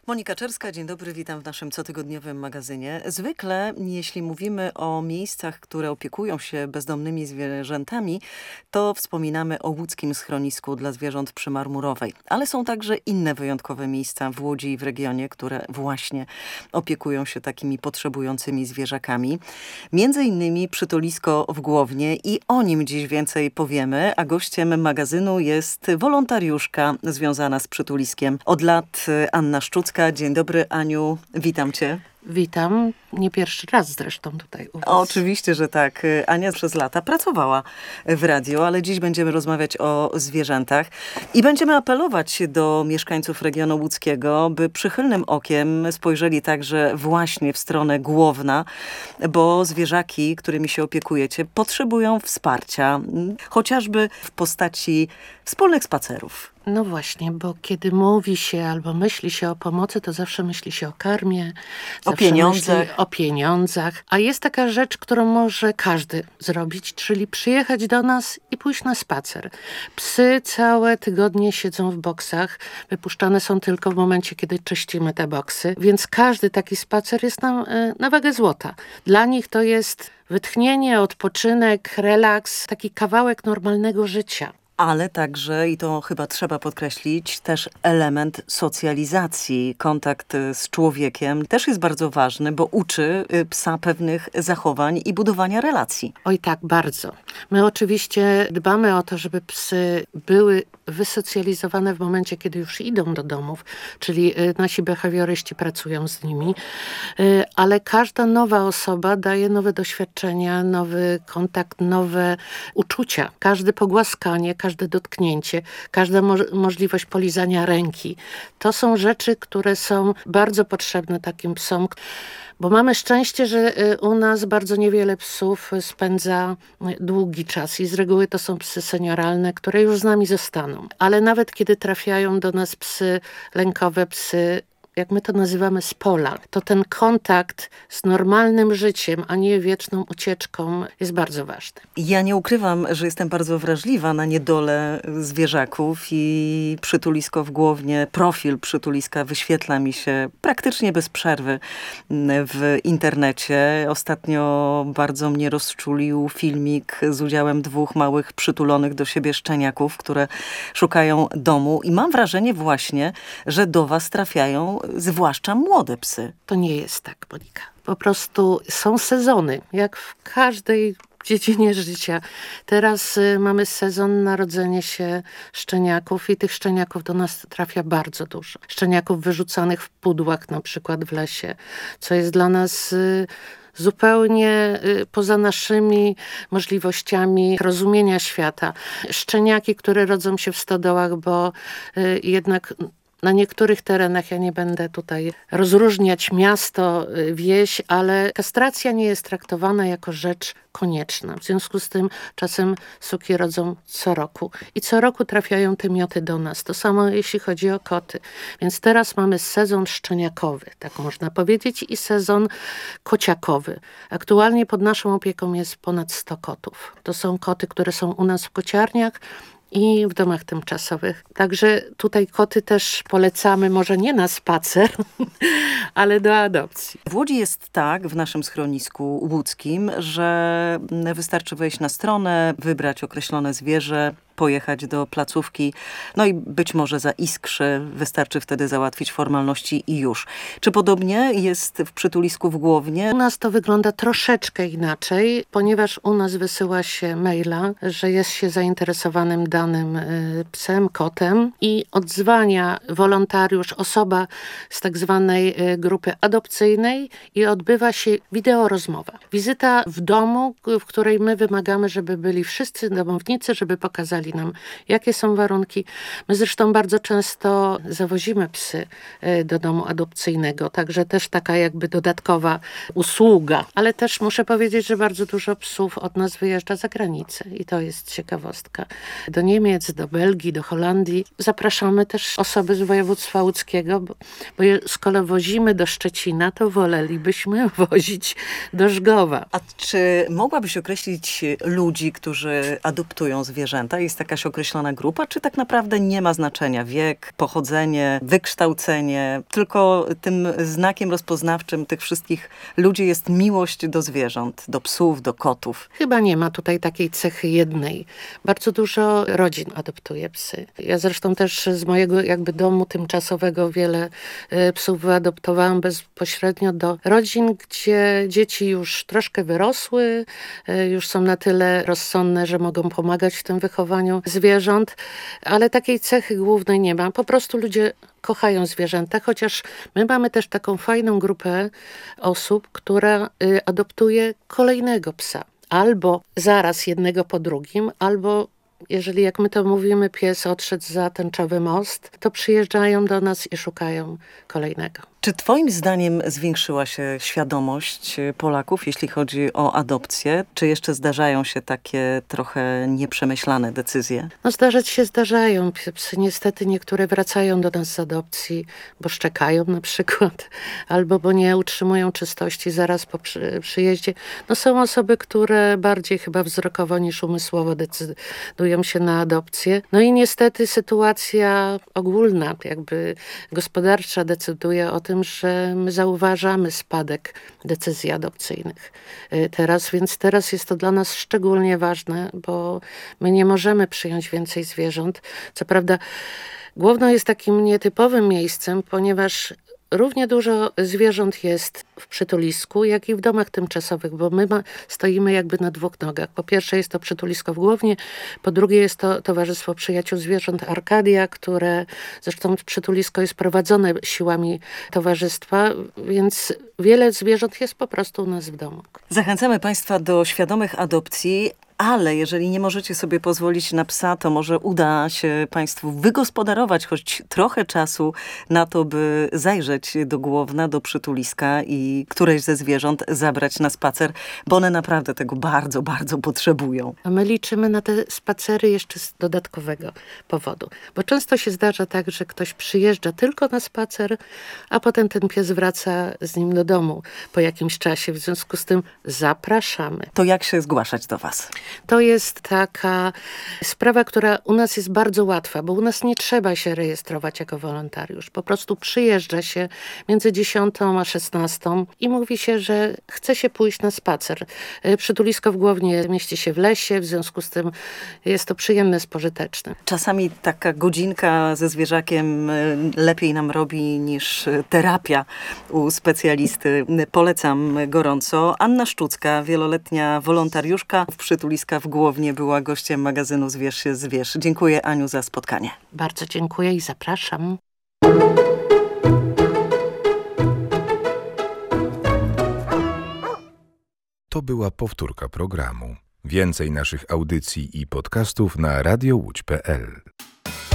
Monika Czerska, dzień dobry, witam w naszym cotygodniowym magazynie. Zwykle, jeśli mówimy o miejscach, które opiekują się bezdomnymi zwierzętami, to wspominamy o łódzkim schronisku dla zwierząt przy Marmurowej. Ale są także inne wyjątkowe miejsca w Łodzi i w regionie, które właśnie opiekują się takimi potrzebującymi zwierzakami. Między innymi przytulisko w Głownie i o nim dziś więcej powiemy, a gościem magazynu jest wolontariuszka związana z przytuliskiem od lat Anna Szczucka. Dzień dobry, Aniu, witam cię. Witam. Nie pierwszy raz zresztą tutaj u was. Oczywiście, że tak. Ania przez lata pracowała w radiu, ale dziś będziemy rozmawiać o zwierzętach i będziemy apelować do mieszkańców regionu łódzkiego, by przychylnym okiem spojrzeli także właśnie w stronę Głowna, bo zwierzaki, którymi się opiekujecie, potrzebują wsparcia, chociażby w postaci wspólnych spacerów. No właśnie, bo kiedy mówi się albo myśli się o pomocy, to zawsze myśli się o karmie, O pieniądzach. o pieniądzach. A jest taka rzecz, którą może każdy zrobić, czyli przyjechać do nas i pójść na spacer. Psy całe tygodnie siedzą w boksach. Wypuszczane są tylko w momencie, kiedy czyścimy te boksy. Więc każdy taki spacer jest nam na wagę złota. Dla nich to jest wytchnienie, odpoczynek, relaks, taki kawałek normalnego życia. Ale także, i to chyba trzeba podkreślić, też element socjalizacji, kontakt z człowiekiem też jest bardzo ważny, bo uczy psa pewnych zachowań i budowania relacji. Oj tak, bardzo. My oczywiście dbamy o to, żeby psy były wysocjalizowane w momencie, kiedy już idą do domów, czyli nasi behawioryści pracują z nimi, ale każda nowa osoba daje nowe doświadczenia, nowy kontakt, nowe uczucia. Każde pogłaskanie, każde dotknięcie, każda możliwość polizania ręki. To są rzeczy, które są bardzo potrzebne takim psom, bo mamy szczęście, że u nas bardzo niewiele psów spędza długi czas i z reguły to są psy senioralne, które już z nami zostaną. Ale nawet kiedy trafiają do nas psy lękowe, psy, jak my to nazywamy, z pola, to ten kontakt z normalnym życiem, a nie wieczną ucieczką jest bardzo ważny. Ja nie ukrywam, że jestem bardzo wrażliwa na niedolę zwierzaków i przytulisko w Głownie, profil przytuliska wyświetla mi się praktycznie bez przerwy w internecie. Ostatnio bardzo mnie rozczulił filmik z udziałem 2 małych przytulonych do siebie szczeniaków, które szukają domu i mam wrażenie właśnie, że do was trafiają zwłaszcza młode psy. To nie jest tak, Monika. Po prostu są sezony, jak w każdej dziedzinie życia. Teraz mamy sezon narodzenia się szczeniaków i tych szczeniaków do nas trafia bardzo dużo. Szczeniaków wyrzucanych w pudłach na przykład w lesie, co jest dla nas zupełnie poza naszymi możliwościami rozumienia świata. Szczeniaki, które rodzą się w stodołach, bo jednak na niektórych terenach, ja nie będę tutaj rozróżniać miasto, wieś, ale kastracja nie jest traktowana jako rzecz konieczna. W związku z tym czasem suki rodzą co roku. I co roku trafiają te mioty do nas. To samo jeśli chodzi o koty. Więc teraz mamy sezon szczeniakowy, tak można powiedzieć, i sezon kociakowy. Aktualnie pod naszą opieką jest ponad 100 kotów. To są koty, które są u nas w kociarniach i w domach tymczasowych. Także tutaj koty też polecamy, może nie na spacer, ale do adopcji. W Łodzi jest tak, w naszym schronisku łódzkim, że wystarczy wejść na stronę, wybrać określone zwierzę, pojechać do placówki, no i być może zaiskrzy, wystarczy wtedy załatwić formalności i już. Czy podobnie jest w przytulisku w Głownie? U nas to wygląda troszeczkę inaczej, ponieważ u nas wysyła się maila, że jest się zainteresowanym danym psem, kotem i odzwania wolontariusz, osoba z tak zwanej grupy adopcyjnej i odbywa się wideorozmowa. Wizyta w domu, w której my wymagamy, żeby byli wszyscy domownicy, żeby pokazali nam, jakie są warunki. My zresztą bardzo często zawozimy psy do domu adopcyjnego, także też taka jakby dodatkowa usługa. Ale też muszę powiedzieć, że bardzo dużo psów od nas wyjeżdża za granicę i to jest ciekawostka. Do Niemiec, do Belgii, do Holandii. Zapraszamy też osoby z województwa łódzkiego, bo skoro wozimy do Szczecina, to wolelibyśmy wozić do Żgowa. A czy mogłabyś określić ludzi, którzy adoptują zwierzęta i jest jakaś określona grupa, czy tak naprawdę nie ma znaczenia wiek, pochodzenie, wykształcenie, tylko tym znakiem rozpoznawczym tych wszystkich ludzi jest miłość do zwierząt, do psów, do kotów? Chyba nie ma tutaj takiej cechy jednej. Bardzo dużo rodzin adoptuje psy. Ja zresztą też z mojego jakby domu tymczasowego wiele psów wyadoptowałam bezpośrednio do rodzin, gdzie dzieci już troszkę wyrosły, już są na tyle rozsądne, że mogą pomagać w tym wychowaniu zwierząt, ale takiej cechy głównej nie ma. Po prostu ludzie kochają zwierzęta, chociaż my mamy też taką fajną grupę osób, która adoptuje kolejnego psa. Albo zaraz jednego po drugim, albo jeżeli, jak my to mówimy, pies odszedł za tęczowy most, to przyjeżdżają do nas i szukają kolejnego. Czy twoim zdaniem zwiększyła się świadomość Polaków, jeśli chodzi o adopcję? Czy jeszcze zdarzają się takie trochę nieprzemyślane decyzje? No zdarzać się zdarzają. Psy niestety niektóre wracają do nas z adopcji, bo szczekają na przykład, albo bo nie utrzymują czystości zaraz po przyjeździe. No są osoby, które bardziej chyba wzrokowo niż umysłowo decydują się na adopcję. No i niestety sytuacja ogólna, jakby gospodarcza decyduje o tym, że my zauważamy spadek decyzji adopcyjnych więc teraz jest to dla nas szczególnie ważne, bo my nie możemy przyjąć więcej zwierząt. Co prawda Główno jest takim nietypowym miejscem, ponieważ równie dużo zwierząt jest w przytulisku, jak i w domach tymczasowych, bo my stoimy jakby na dwóch nogach. Po pierwsze jest to przytulisko w Głownie, po drugie jest to Towarzystwo Przyjaciół Zwierząt Arkadia, które zresztą przytulisko jest prowadzone siłami towarzystwa, więc wiele zwierząt jest po prostu u nas w domu. Zachęcamy Państwa do świadomych adopcji. Ale jeżeli nie możecie sobie pozwolić na psa, to może uda się Państwu wygospodarować choć trochę czasu na to, by zajrzeć do Głowna, do przytuliska i któreś ze zwierząt zabrać na spacer, bo one naprawdę tego bardzo, bardzo potrzebują. A my liczymy na te spacery jeszcze z dodatkowego powodu. Bo często się zdarza tak, że ktoś przyjeżdża tylko na spacer, a potem ten pies wraca z nim do domu po jakimś czasie. W związku z tym zapraszamy. To jak się zgłaszać do Was? To jest taka sprawa, która u nas jest bardzo łatwa, bo u nas nie trzeba się rejestrować jako wolontariusz. Po prostu przyjeżdża się między 10 a 16 i mówi się, że chce się pójść na spacer. Przytulisko w Głownie mieści się w lesie, w związku z tym jest to przyjemne, spożyteczne. Czasami taka godzinka ze zwierzakiem lepiej nam robi niż terapia u specjalisty. Polecam gorąco. Anna Szczucka, wieloletnia wolontariuszka w przytuliskach w Głownie, była gościem magazynu Zwierz się zwierz. Dziękuję, Aniu, za spotkanie. Bardzo dziękuję i zapraszam. To była powtórka programu. Więcej naszych audycji i podcastów na radiołódź.pl.